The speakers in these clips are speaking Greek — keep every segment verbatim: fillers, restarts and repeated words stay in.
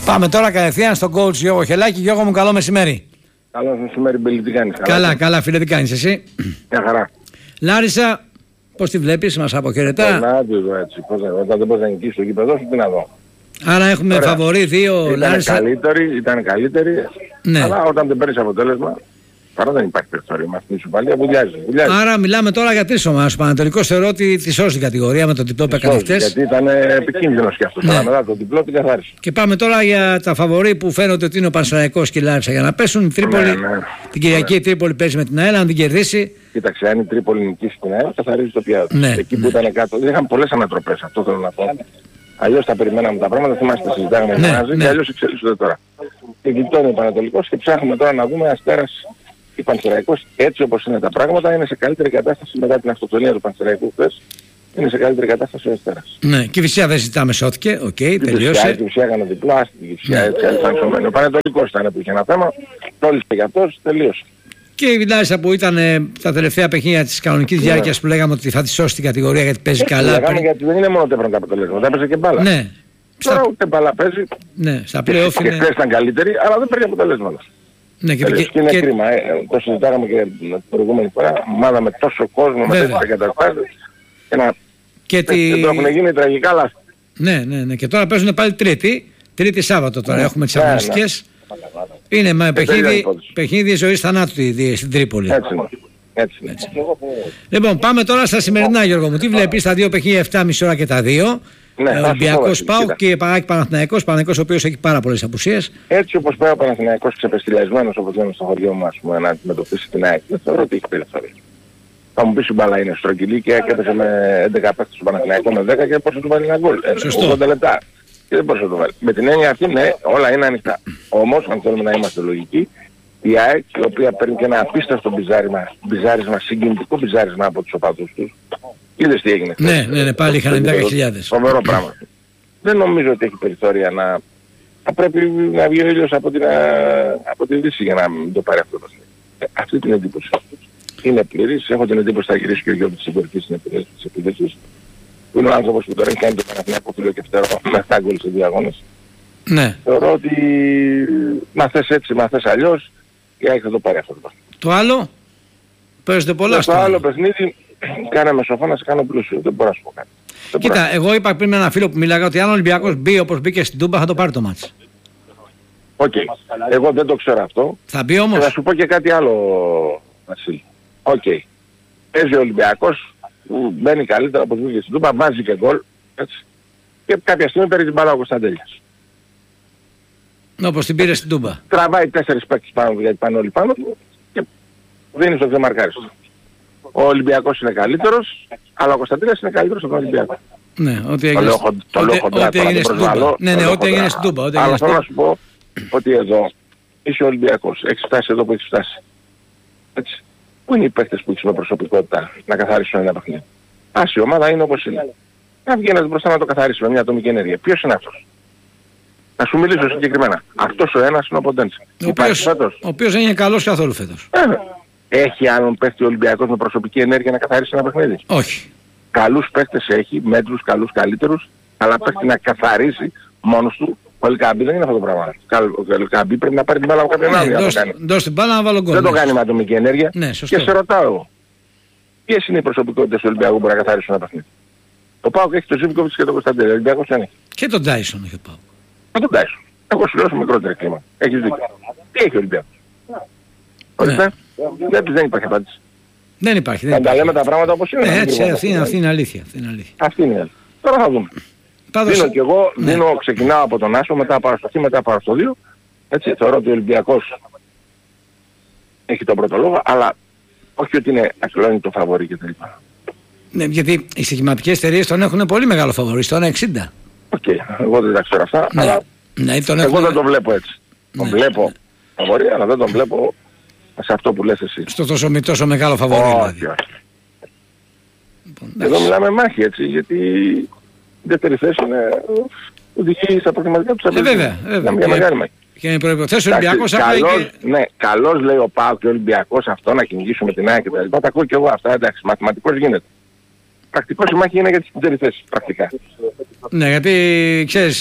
Πάμε τώρα κατευθείαν στον coach Γιώργο Χελάκη. Γιώργο μου, καλό μεσημέρι. Καλό μεσημέρι, Μπέλη, τι κάνεις? Καλά, καλά, καλά φίλε, τι κάνεις εσύ? Μια χαρά. Λάρισα, πώς τη βλέπεις, μας αποχαιρετά? Να τη δω έτσι, πώς, όταν δεν μπορείς να νικήσεις το γήπεδο σου, τι να δω. Άρα έχουμε Ωραία. Φαβορί δύο ήταν Λάρισα. Καλύτερη, ήταν καλύτερη, ναι. Αλλά όταν δεν παίρνεις αποτέλεσμα, παρά δεν υπάρχει περιθώριο με αυτήν την ισοπαλία, βουλιάζει. Άρα μιλάμε τώρα για τρεις ομάδες. Ο Πανατολικός θεωρώ ότι τη σώζει την κατηγορία με το διπλό που έκανε χτες. Γιατί ήταν επικίνδυνος και αυτός, ναι. Αλλά μετά το διπλό την καθάρισε. Και πάμε τώρα για τα φαβορί που φαίνονται ότι είναι ο Πανσεραϊκός και η Λάρισα για να πέσουν. Η Τρίπολη, ναι, ναι. Την Κυριακή η Τρίπολη παίζει με την ΑΕΛ, αν την κερδίσει. Κοίταξε, αν η Τρίπολη νικήσει την ΑΕΛ, καθαρίζει το πιάτο. Ναι, εκεί ναι. που ήταν κάτω, είχαν πολλές ανατροπές, αυτό θέλω να πω. Αλλιώς θα περιμέναμε τα πράγματα, θυμάστε, συζητάγαμε ναι, μαζί ναι. Και αλλιώς εξελίσσονται τώρα. Και γλιτώνει ο Πανατολικός και ψάχνουμε τώρα να δούμε Αστέρας ή Πανσεραϊκός, έτσι όπως είναι τα πράγματα, είναι σε καλύτερη κατάσταση μετά την αυτοκτονία του Πανσεραϊκού χθες. Είναι σε καλύτερη κατάσταση ο Αστέρας. Ναι, και η Φυσιά δεν ζητάμε, σώθηκε, οκ, okay, τελείωσε. Η Φυσιά έκανε διπλό, άστηκε η Φυσιά, έτσι αλφανσωμένη. Ο Πανατολικός ήταν που είχε ένα θέμα, τόλισε για αυτός, τελείωσε. Και η Λάρισα που ήταν ε, τα τελευταία παιχνίδια της κανονικής ναι. διάρκειας που λέγαμε ότι θα τη σώσει την κατηγορία γιατί παίζει έτσι, καλά. Λέγαμε, γιατί δεν είναι μόνο ότι έπαιρνε τα αποτελέσματα, έπαιζε και μπάλα. Ναι. Τώρα ούτε μπάλα παίζει. Ναι, στα play-off και, είναι... και ήταν καλύτερη, αλλά δεν παίρνει αποτελέσματα. Ναι, και, και, και είναι και... κρίμα, ε, το συζητάγαμε και την προηγούμενη φορά, ομάδα με τόσο κόσμο, βέβαια. Με τέτοια καταστάσεις και να... Και τη... Εδώ έχουν γίνει τραγικά λάθη. Ναι, ναι, ναι, και τώρα παίζουν πάλι Τρίτη, Τρίτη Σάββατο τώρα, ναι, έχουμε τις αγωνιστικές. Ναι, ναι. Είναι με παιχνίδι, παιχνίδι ζωής θανάτου στην Τρίπολη. Έτσι είναι. Έτσι. Έτσι. Λοιπόν, πάμε τώρα στα σημερινά, Γιώργο μου. Τι βλέπεις τα δύο παιχνίδια, επτά και μισή ώρα και τα δύο. Ναι, ε, Ολυμπιακός ΠΑΟΚ και Παναθηναϊκός Παναθηναϊκός, Παναθηναϊκός ο οποίος έχει πάρα πολλές απουσίες. Έτσι όπως πάει ο Παναθηναϊκός ξεπεστηλιασμένος, όπως λέμε στο χωριό μου, ας πούμε, να αντιμετωπίσει την ΑΕΚ, δεν θεωρώ ότι έχει περιθώριο. Θα μου πεις η μπάλα είναι στρογγυλή και έπαιζε με έντεκα παίκτες του Παναθηναϊκού με δέκα και πώς θα του βάλει ένα γκολ. ογδόντα λεπτά. Και δεν μπορούσε να το βάλει. Με την έννοια αυτή, ναι, όλα είναι ανοιχτά. Όμως, αν θέλουμε να είμαστε λογικοί, η ΑΕΚ, η οποία παίρνει και ένα απίστευτο μπιζάρισμα, μπιζάρισμα συγκινητικό μπιζάρισμα από τους οπαδούς τους, είδες τι έγινε. Ναι, ναι, ναι, πάλι είχαν δέκα χιλιάδες. Φοβερό πράγμα. Δεν νομίζω ότι έχει περιθώρια να... Θα πρέπει να βγει ο ήλιος από την, από την Δύση για να μην το πάρει αυτό το παιχνίδι. Αυτή την εντύπωση. Είναι πλήρης. Έχω την εντύπωση ότι θα γυρίσει και ο Γιώργος της Συμπορικής της επίδεσης. Που είναι ο άνθρωπος που τώρα έχει κάνει το Παναθηναϊκό φίλο και φτερό με επτά γκολ σε δύο αγώνες. Ναι. Θεωρώ ότι μαθες έτσι, μαθες αλλιώς και έχει θα το πάρει αυτό το παιχνίδι. Το άλλο, παίζετε πολλά στο άλλο. Το άλλο παιχνίδι, κάναμε σοφά να σε κάνω πλούσιο. Δεν μπορώ να σου πω κάτι. Κοίτα, εγώ είπα πριν με ένα φίλο που μιλάγα ότι αν ο Ολυμπιακός μπει όπως μπήκε στην Τούμπα θα το πάρει το μάτς. Οκ. Okay. Εγώ δεν το ξέρω αυτό. Θα μπει όμως. Και θα σου πω και κάτι άλλο, Βασίλη. Οκ. Okay. Παίζει ο Ολυμπιακός, μπαίνει καλύτερα από μπήκε στην Τούμπα, βάζει και γκολ. Έτσι. Και κάποια στιγμή παίρνει την μπάλα ο Κωνσταντέλιας. Όπως την πήρε στην Τούμπα. Τραβάει τέσσερις παίκτες πάνω γιατί πάνε όλοι πάνω και δίνει στο δεμαρκάρις. Ο Ολυμπιακός είναι καλύτερος, αλλά ο Κωνσταντίνας είναι καλύτερος από τον Ολυμπιακό. Ναι, ό,τι έγινε στην Τούμπα. Ναι, ναι, ό,τι έγινε στην Τούμπα. Αλλά θέλω να σου πω ότι εδώ είσαι ο Ολυμπιακός. Έχεις φτάσει εδώ που έχεις φτάσει. Έτσι. Πού είναι οι παίκτες που έχεις με προσωπικότητα να καθαρίσουν ένα παιχνίδι? Ας η ομάδα είναι όπως είναι. Να βγει ένας μπροστά να το καθαρίσει με μια ατομική ενέργεια. Ποιος είναι αυτός? Να σου μιλήσω συγκεκριμένα. Αυτός ο ένας είναι ο Ποντένσε. Ο οποίος, ο οποίος δεν είναι καλός καθόλου φέτος. Ε, έχει άλλον παίκτη ο Ολυμπιακός με προσωπική ενέργεια να καθαρίσει ένα παιχνίδι? Όχι. Καλούς παίκτες έχει, μέτρους, καλούς, καλύτερους, αλλά παίκτη να καθαρίσει μόνος του. Ο Ελκαμπή δεν είναι αυτό το πράγμα. Ο Ελκαμπή πρέπει να πάρει την μπάλα από κάποιον ναι, άλλο. Δώσ' την μπάλα να βάλω γκολ. Δεν το κάνει με ατομική ενέργεια. Ναι, σωστό. Και σε ρωτάω εγώ. Ποιες είναι οι προσωπικότητες του Ολυμπιακού που μπορεί να καθαρίσουν ένα παιχνίδι? Ο ΠΑΟΚ έχει τον Ζίβκοβιτς και τον Κωνσταντέλια. Ο Ολυμπιακός δεν έχει. Και τον Τάισον έχει ο ΠΑΟΚ. Και τον Τάισον. Εγώ σου λέω σε μικρότερη κλίμα. Έχεις δίκιο. Τι έχει ο Ολυμπιακός? Ορίστε. Δεν, δεν υπάρχει απάντηση. Δεν υπάρχει. Δεν θα υπάρχει. τα λέμε τα πράγματα όπως είναι. Ε, έτσι, αυτή είναι, αυτή είναι αλήθεια. Αυτή είναι αλήθεια. Αυτή είναι. Τώρα θα δούμε. Πάντως, δίνω και εγώ, ναι. δίνω, ξεκινάω από τον Άσο, μετά πάω στο Χ, μετά πάω στο δύο. Έτσι, θεωρώ ότι ο Ολυμπιακός έχει τον πρώτο λόγο, αλλά όχι ότι είναι ακλόνητο φαβορί κτλ. Ναι, γιατί οι στοιχηματικές εταιρείες τον έχουν πολύ μεγάλο φαβορί, στο ένα εξήντα. Οκ, okay, εγώ δεν τα ξέρω αυτά, ναι. αλλά ναι, τον εγώ έχουν... δεν τον βλέπω έτσι. Ναι. Τον βλέπω ναι. φαβορί, αλλά δεν τον βλέπω σε αυτό που λες εσύ. Στο τόσο, τόσο μεγάλο φαβορί. Όχι, δηλαδή. όχι. Λοιπόν, εδώ μιλάμε μάχη έτσι, γιατί η δεύτερη θέση είναι οδηγεί στα προβληματικά του ε, βέβαια, βέβαια. Για μεγάλη μάχη. Και οι προϋποθέσεις ο Ολυμπιακός καλώς, και... ναι, καλώς λέει ο ΠΑΟΚ και ο Ολυμπιακός αυτό να κυνηγήσουμε την ΑΕΚ και τα λοιπά. Τα ακούω και εγώ αυτά, εντάξει, μαθηματικός γίνεται. Πρακτικός η μάχη είναι για τις δεύτερη θέση, πρακτικά. Ναι, γιατί ξέρεις,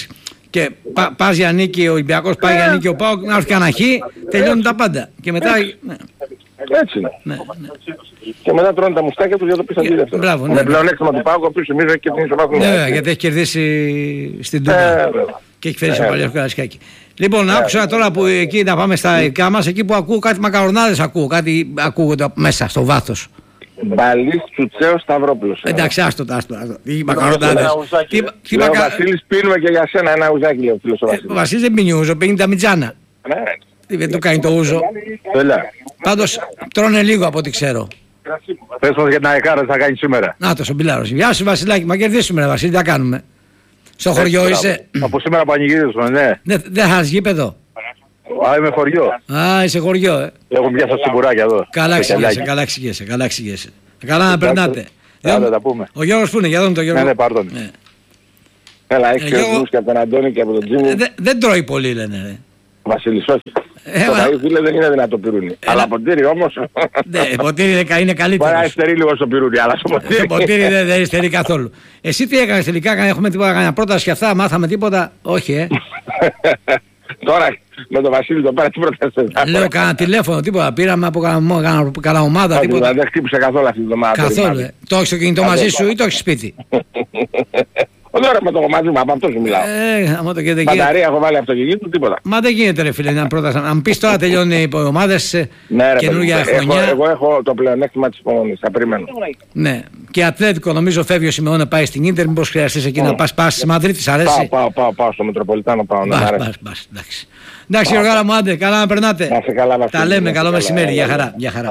Και πα, πας για νίκη ο Ολυμπιακός, πάει για νίκη ο ΠΑΟΚ, να έρθει κανένα χ, τελειώνουν τα πάντα. Και μετά. Ναι. Έτσι είναι. Ναι, ναι. Και μετά τρώνε τα μουστάκια τους για το πίσω αντίδευτο. Μπράβο, ναι. Με πλεονέκτημα του ΠΑΟΚ, ο οποίος εμείς έχει κερδίσει ο βαθμό. Ναι, γιατί έχει κερδίσει στην Τούμπα. Ε, και έχει φέρει σε παλιό Καρασκάκι. Λοιπόν, άκουσα τώρα που εκεί να πάμε στα δικά μας, εκεί που ακούω κάτι μακαρονάδες, ακούω κάτι ακούγονται μέσα στο βάθος. Μπαλής, Τσουτσέος, Σταυρόπουλος. Εντάξει, άστο, άστο, άστο. Τι μακαρονάδες. Τι μακα... Βασίλης, πίνουμε και για σένα ένα ουζάκι, λέει ο φίλος ο Βασίλης. Ο Βασίλης δεν πίνει ούζο, πίνει τα μιτζάνα. Τι δεν του κάνει το ούζο. Πάντως τρώνε λίγο από ό,τι ξέρω. Πες μας για την αεκάρα θα κάνει σήμερα. Να το, ο Μπιλάρος. Γεια σου Βασιλάκη, μα κερδίσουμε ρε Βασίλη, τι θα κάνουμε. Στο χωριό είσαι. Από σήμερα πανηγυρίζουμε, ναι. Δεν θα has γήπεδο. Α, είμαι χωριό. Α, είσαι χωριό, ε. Έχω μια σας τσιμπουράκια εδώ. Καλά εξηγέσαι, καλά εξηγέσαι, καλά εξηγέσαι. Καλά να περνάτε. Άντε τα πούμε. Ο Γιώργος που είναι, για δούμε τον Γιώργο. Ναι, ναι, πάρτον. Έλα, έχεις κερδούς και από τον Αντώνη και από τον Τζίμι. Δεν τρώει πολύ λένε, ρε. Βασίλης, όχι. Το ταΐ φίλε δεν είναι δυνατό πυρούνι. Αλλά ποτήρι όμως. Ναι, ποτήρι είναι καλύτερο. Μπορεί να υστερεί λίγο στο πυρούνι, αλλά στο ποτήρι. Το ποτήρι δεν υστερεί καθόλου. Εσύ τι έκανες τελικά, έχουμε τίποτα, κανένα πρόταση και αυτά, μάθαμε τίποτα. Όχι, ε. Τώρα με τον Βασίλη τον πέρα τι πρόταση. Λέω κανένα τηλέφωνο, τίποτα. Πήραμε από κανένα ομάδα, τίποτα. Δεν χτύπησε καθόλου αυτή την εβδομάδα. Καθόλου. Το έχεις το κινητό μαζί σου ή το έχεις σπίτι. Τώρα με το κομμάτι μου, από αυτό σου μιλάω. Ε, άμα το γίνεται. Μπαταρία έχω βάλει αυτοκίνητο, τίποτα. Μα δεν γίνεται ρε φίλε, να πρόταση. Αν πεις τώρα τελειώνει οι ομάδες, ναι, καινούργια χρονιά. Έχω, εγώ έχω το πλεονέκτημα της υπομονής, θα περιμένω. Ναι. Και Ατλέτικο νομίζω φεύγει ο Σιμεών να πάει στην Ίντερ, μήπως χρειαστείς εκεί να πας, πας στη Μαδρίτη, αρέσει. Πάω, πάω, πάω, πάω στο Μετροπολιτάνο, πάω να αρέσει. Μπας, μπας, εντάξει. Εντάξει Γιώργα μου, άντε, καλά να περνάτε. Να σε καλά, τα λέμε, καλό μεσημέρι, για χαρά, για χαρά.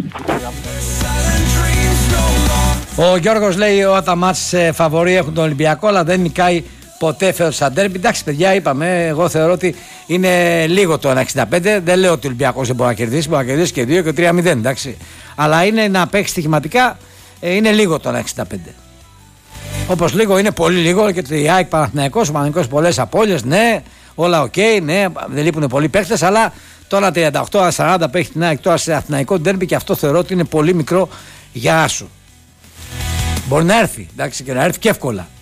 Ο Γιώργος λέει ότι τα μάτς φαβορί έχουν τον Ολυμπιακό, αλλά δεν νικάει ποτέ φέτος στα ντέρμπι. Εντάξει παιδιά, είπαμε, εγώ θεωρώ ότι είναι λίγο το ένα εξήντα πέντε. Δεν λέω ότι ο Ολυμπιακός δεν μπορεί να κερδίσει, μπορεί να κερδίσει και δύο και τρία μηδέν, εντάξει. Αλλά είναι να παίξει στοιχηματικά, είναι λίγο το ένα εξήντα πέντε. Όπως λίγο είναι πολύ λίγο και το ΑΕΚ Παναθηναϊκός, ο Παναθηναϊκός πολλές απώλειες, ναι, όλα οκ, okay, ναι, δεν λείπουν πολλοί παίχτες, αλλά τώρα τριάντα οκτώ σαράντα παίχτη την ΑΕΚ τώρα σε Αθηναϊκό ντέρμπι και αυτό θεωρώ ότι είναι πολύ μικρό για άσου. Μπορεί να έρθει, εντάξει, και να έρθει και εύκολα.